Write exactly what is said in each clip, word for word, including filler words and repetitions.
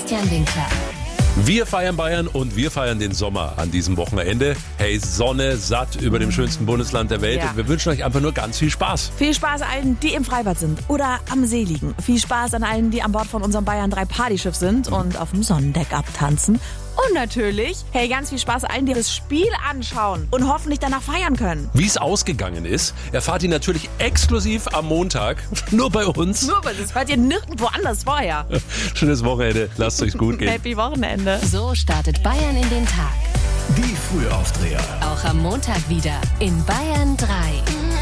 Christian Winkler. Wir feiern Bayern und wir feiern den Sommer an diesem Wochenende. Hey, Sonne satt über dem schönsten Bundesland der Welt. Ja. Und wir wünschen euch einfach nur ganz viel Spaß. Viel Spaß allen, die im Freibad sind oder am See liegen. Viel Spaß an allen, die an Bord von unserem Bayern drei Partyschiff sind und auf dem Sonnendeck abtanzen. Und natürlich, hey, ganz viel Spaß allen, die das Spiel anschauen und hoffentlich danach feiern können. Wie es ausgegangen ist, erfahrt ihr natürlich exklusiv am Montag. Nur bei uns. Nur, weil das hört ihr nirgendwo anders vorher. Schönes Wochenende. Lasst euch gut gehen. Happy Wochenende. So startet Bayern in den Tag. Die Frühaufdreher. Auch am Montag wieder in Bayern drei.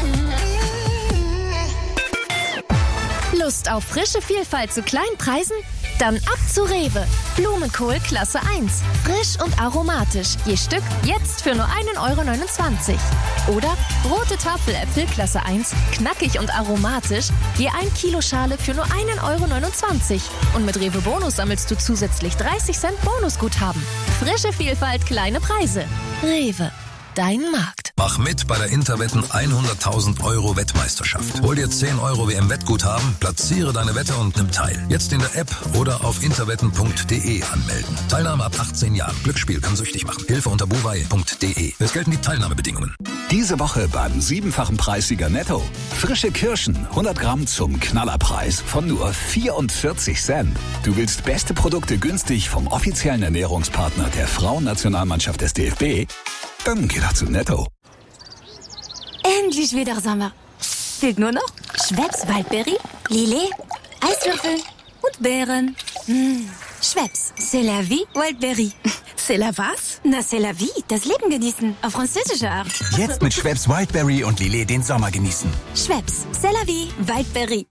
Lust auf frische Vielfalt zu kleinen Preisen? Dann ab zu Rewe. Blumenkohl Klasse eins. Frisch und aromatisch. Je Stück jetzt für nur ein Euro neunundzwanzig. Oder rote Tafeläpfel Klasse eins. Knackig und aromatisch. Je ein Kilo Schale für nur ein Euro neunundzwanzig. Und mit Rewe Bonus sammelst du zusätzlich dreißig Cent Bonusguthaben. Frische Vielfalt, kleine Preise. Rewe. Dein Markt. Mach mit bei der Interwetten hunderttausend Euro Wettmeisterschaft. Hol dir zehn Euro W M-Wettguthaben, platziere deine Wette und nimm teil. Jetzt in der App oder auf interwetten punkt de anmelden. Teilnahme ab achtzehn Jahren. Glücksspiel kann süchtig machen. Hilfe unter buwei punkt de. Es gelten die Teilnahmebedingungen. Diese Woche beim siebenfachen Preissieger Netto. Frische Kirschen, hundert Gramm zum Knallerpreis von nur vierundvierzig Cent. Du willst beste Produkte günstig vom offiziellen Ernährungspartner der Frauennationalmannschaft des D F B? Dann geh doch zu Netto. Endlich wieder Sommer. Fehlt nur noch Schweppes Waldbeere, Lillet, Eiswürfel und Beeren. Mmh. Schweppes, c'est la vie, Waldbeere. C'est la was? Na, c'est la vie, das Leben genießen, auf französische Art. Jetzt mit Schweppes Wildberry und Lillet den Sommer genießen. Schweppes, c'est la vie, Waldbeere.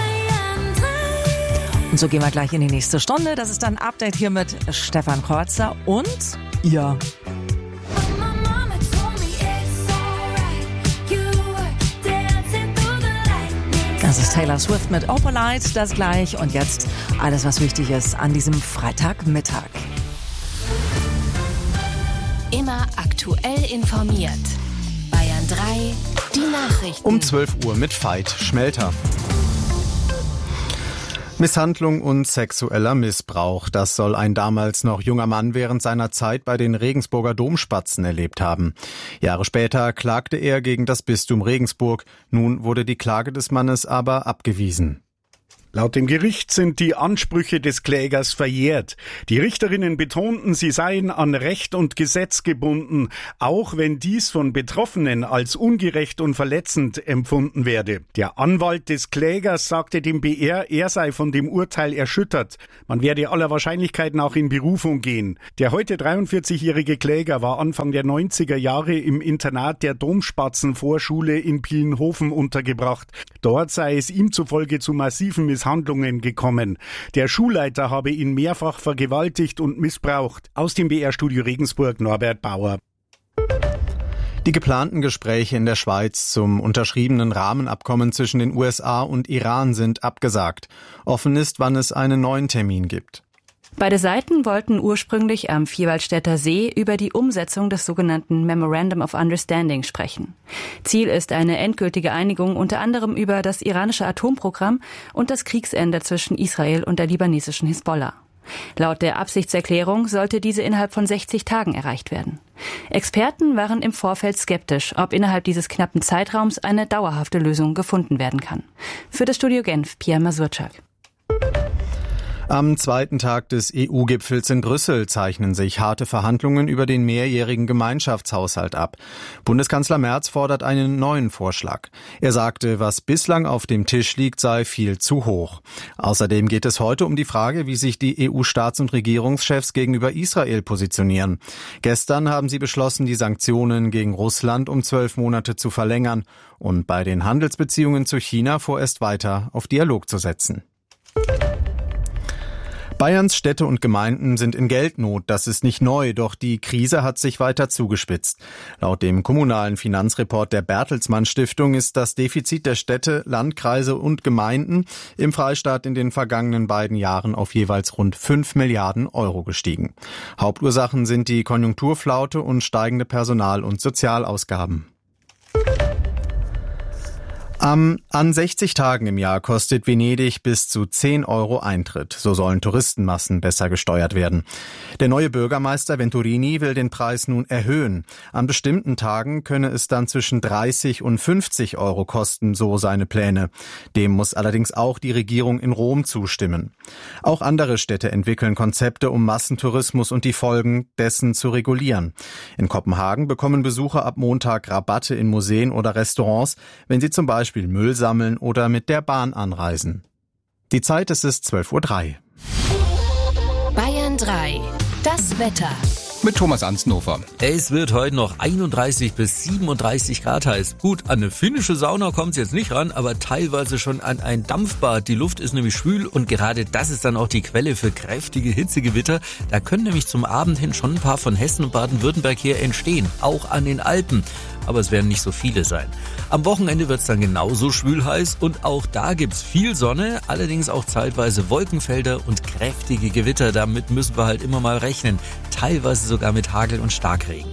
Und so gehen wir gleich in die nächste Stunde. Das ist dann ein Update hier mit Stefan Kreuzer und ihr. Das ist Taylor Swift mit Opalite, das gleich. Und jetzt alles, was wichtig ist an diesem Freitagmittag. Immer aktuell informiert. Bayern drei, die Nachrichten. Um zwölf Uhr mit Veit Schmelter. Misshandlung und sexueller Missbrauch, das soll ein damals noch junger Mann während seiner Zeit bei den Regensburger Domspatzen erlebt haben. Jahre später klagte er gegen das Bistum Regensburg. Nun wurde die Klage des Mannes aber abgewiesen. Laut dem Gericht sind die Ansprüche des Klägers verjährt. Die Richterinnen betonten, sie seien an Recht und Gesetz gebunden, auch wenn dies von Betroffenen als ungerecht und verletzend empfunden werde. Der Anwalt des Klägers sagte dem B R, er sei von dem Urteil erschüttert. Man werde aller Wahrscheinlichkeit nach in Berufung gehen. Der heute dreiundvierzigjährige Kläger war Anfang der neunziger Jahre im Internat der Domspatzenvorschule in Pienhofen untergebracht. Dort sei es ihm zufolge zu massiven Misshandlungen Handlungen gekommen. Der Schulleiter habe ihn mehrfach vergewaltigt und missbraucht. Aus dem B R-Studio Regensburg, Norbert Bauer. Die geplanten Gespräche in der Schweiz zum unterschriebenen Rahmenabkommen zwischen den U S A und Iran sind abgesagt. Offen ist, wann es einen neuen Termin gibt. Beide Seiten wollten ursprünglich am Vierwaldstätter See über die Umsetzung des sogenannten Memorandum of Understanding sprechen. Ziel ist eine endgültige Einigung unter anderem über das iranische Atomprogramm und das Kriegsende zwischen Israel und der libanesischen Hisbollah. Laut der Absichtserklärung sollte diese innerhalb von sechzig Tagen erreicht werden. Experten waren im Vorfeld skeptisch, ob innerhalb dieses knappen Zeitraums eine dauerhafte Lösung gefunden werden kann. Für das Studio Genf, Pia Masurczak. Am zweiten Tag des E U-Gipfels in Brüssel zeichnen sich harte Verhandlungen über den mehrjährigen Gemeinschaftshaushalt ab. Bundeskanzler Merz fordert einen neuen Vorschlag. Er sagte, was bislang auf dem Tisch liegt, sei viel zu hoch. Außerdem geht es heute um die Frage, wie sich die E U-Staats- und Regierungschefs gegenüber Israel positionieren. Gestern haben sie beschlossen, die Sanktionen gegen Russland um zwölf Monate zu verlängern und bei den Handelsbeziehungen zu China vorerst weiter auf Dialog zu setzen. Bayerns Städte und Gemeinden sind in Geldnot. Das ist nicht neu, doch die Krise hat sich weiter zugespitzt. Laut dem kommunalen Finanzreport der Bertelsmann Stiftung ist das Defizit der Städte, Landkreise und Gemeinden im Freistaat in den vergangenen beiden Jahren auf jeweils rund fünf Milliarden Euro gestiegen. Hauptursachen sind die Konjunkturflaute und steigende Personal- und Sozialausgaben. Am, an sechzig Tagen im Jahr kostet Venedig bis zu zehn Euro Eintritt. So sollen Touristenmassen besser gesteuert werden. Der neue Bürgermeister Venturini will den Preis nun erhöhen. An bestimmten Tagen könne es dann zwischen dreißig und fünfzig Euro kosten, so seine Pläne. Dem muss allerdings auch die Regierung in Rom zustimmen. Auch andere Städte entwickeln Konzepte, um Massentourismus und die Folgen dessen zu regulieren. In Kopenhagen bekommen Besucher ab Montag Rabatte in Museen oder Restaurants, wenn sie zum Beispiel Müll sammeln oder mit der Bahn anreisen. Die Zeit ist es zwölf Uhr drei. Bayern drei. Das Wetter. Mit Thomas Anzenhofer. Es wird heute noch einunddreißig bis siebenunddreißig Grad heiß. Gut, an eine finnische Sauna kommt es jetzt nicht ran, aber teilweise schon an ein Dampfbad. Die Luft ist nämlich schwül und gerade das ist dann auch die Quelle für kräftige Hitzegewitter. Da können nämlich zum Abend hin schon ein paar von Hessen und Baden-Württemberg her entstehen, auch an den Alpen. Aber es werden nicht so viele sein. Am Wochenende wird es dann genauso schwül heiß und auch da gibt's viel Sonne, allerdings auch zeitweise Wolkenfelder und kräftige Gewitter. Damit müssen wir halt immer mal rechnen, teilweise sogar mit Hagel und Starkregen.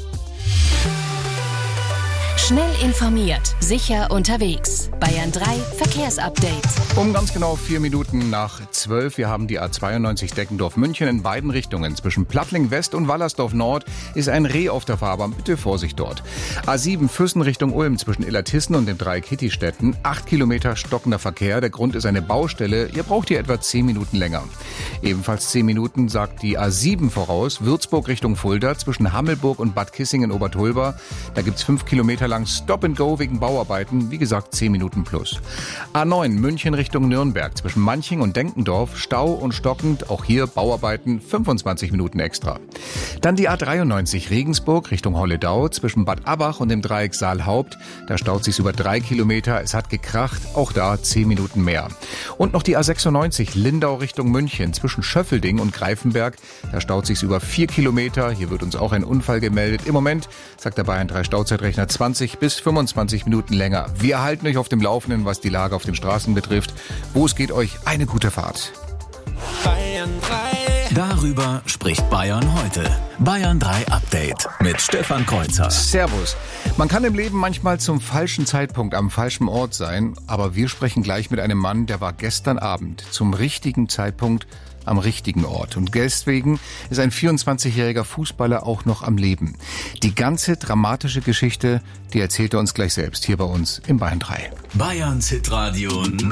Schnell informiert, sicher unterwegs. Bayern drei Verkehrsupdate. Um ganz genau vier Minuten nach zwölf. Wir haben die A zweiundneunzig Deckendorf-München in beiden Richtungen. Zwischen Plattling West und Wallersdorf Nord ist ein Reh auf der Fahrbahn. Bitte Vorsicht dort. A sieben Füssen Richtung Ulm zwischen Illertissen und den drei Kittistädten. Acht Kilometer stockender Verkehr. Der Grund ist eine Baustelle. Ihr braucht hier etwa zehn Minuten länger. Ebenfalls zehn Minuten sagt die A sieben voraus. Würzburg Richtung Fulda zwischen Hammelburg und Bad Kissingen-Obertolba. Da gibt's fünf Kilometer lang Stop and Go wegen Bauarbeiten. Wie gesagt, zehn Minuten plus. A neun München Richtung Nürnberg zwischen Manching und Denkendorf. Stau und stockend. Auch hier Bauarbeiten. fünfundzwanzig Minuten extra. Dann die A dreiundneunzig Regensburg Richtung Holledau zwischen Bad Abbach und dem Dreieck Saalhaupt. Da staut sich's über drei Kilometer. Es hat gekracht. Auch da zehn Minuten mehr. Und noch die A sechsundneunzig Lindau Richtung München zwischen Schöffelding und Greifenberg. Da staut sich's über vier Kilometer. Hier wird uns auch ein Unfall gemeldet. Im Moment sagt der Bayern drei Stauzeitrechner zwanzig bis fünfundzwanzig Minuten länger. Wir halten euch auf dem Laufenden, was die Lage auf den Straßen betrifft. Wo es geht, euch eine gute Fahrt. Bayern drei. Darüber spricht Bayern heute. Bayern drei Update mit Stefan Kreuzer. Servus. Man kann im Leben manchmal zum falschen Zeitpunkt am falschen Ort sein, aber wir sprechen gleich mit einem Mann, der war gestern Abend zum richtigen Zeitpunkt am richtigen Ort. Und deswegen ist ein vierundzwanzigjähriger Fußballer auch noch am Leben. Die ganze dramatische Geschichte, die erzählt er uns gleich selbst hier bei uns im Bayern drei. Bayerns Hitradio